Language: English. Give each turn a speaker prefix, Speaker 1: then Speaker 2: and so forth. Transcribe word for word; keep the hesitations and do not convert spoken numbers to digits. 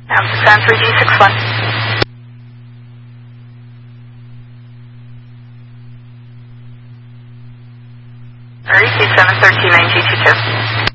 Speaker 1: Amsterdam three G six one. Sorry, C seven thirteen nine G two two.